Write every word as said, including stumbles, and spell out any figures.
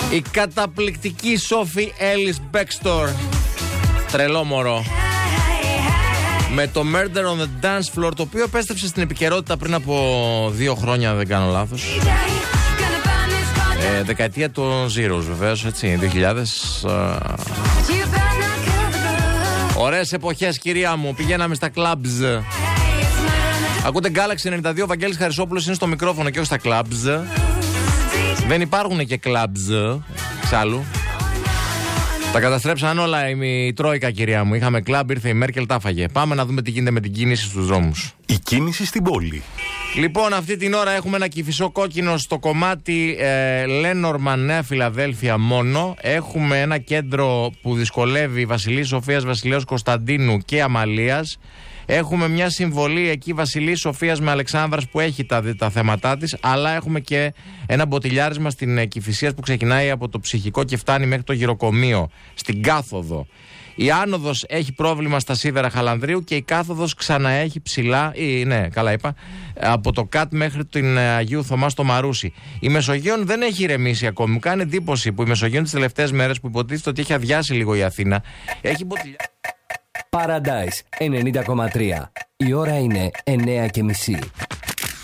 Η καταπληκτική Sophie Ellis Bextor. Τρελό μωρό. Με το Murder on the Dance Floor, το οποίο επέστρεψε στην επικαιρότητα πριν από δύο χρόνια, δεν κάνω λάθος. Ε, δεκαετία των Zeros, βεβαίως, έτσι, δύο χιλιάδες. Uh... Ωραίες εποχές, κυρία μου. Πηγαίναμε στα clubs. Ακούτε Galaxy ενενήντα δύο, ο Βαγγέλης Χαρισόπουλος είναι στο μικρόφωνο και όχι στα clubs. Δεν υπάρχουν και clubs, εξάλλου. Τα καταστρέψαν όλα η Τρόικα, κυρία μου. Είχαμε κλαμπ, ήρθε η Μέρκελ, τα έφαγε. Πάμε να δούμε τι γίνεται με την κίνηση στους δρόμους. Η κίνηση στην πόλη. Λοιπόν, αυτή την ώρα έχουμε ένα Κηφισό κόκκινο στο κομμάτι ε, Λένορμαν, Νέα Φιλαδέλφια μόνο. Έχουμε ένα κέντρο που δυσκολεύει Βασιλής Σοφίας, Βασιλέως Κωνσταντίνου και Αμαλίας. Έχουμε μια συμβολή εκεί Βασιλής Σοφίας με Αλεξάνδρας που έχει τα, τα θέματά της, αλλά έχουμε και ένα μποτιλιάρισμα στην Κηφισίας που ξεκινάει από το Ψυχικό και φτάνει μέχρι το Γυροκομείο, στην κάθοδο. Η άνοδος έχει πρόβλημα στα Σίδερα Χαλανδρίου και η κάθοδος ξαναέχει ψηλά, ή, ναι, καλά είπα, από το ΚΑΤ μέχρι την Αγίου Θωμά στο Μαρούσι. Η Μεσογείων δεν έχει ηρεμήσει ακόμη. Μου κάνει εντύπωση που η Μεσογείων τις τελευταίες μέρες, που υποτίθεται ότι έχει αδειάσει λίγο η Αθήνα, έχει μποτιλιά... Paradise ενενήντα κόμμα τρία. Η ώρα είναι εννιά και μισή.